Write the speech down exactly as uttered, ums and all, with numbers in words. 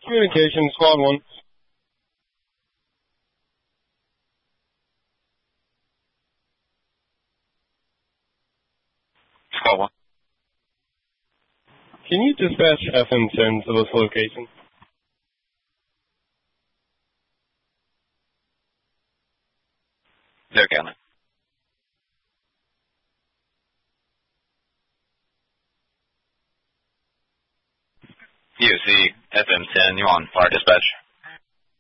Communication, Squad one. Squad one. Can you dispatch F M ten to this location? They're coming. U C, F M ten, you on fire dispatch?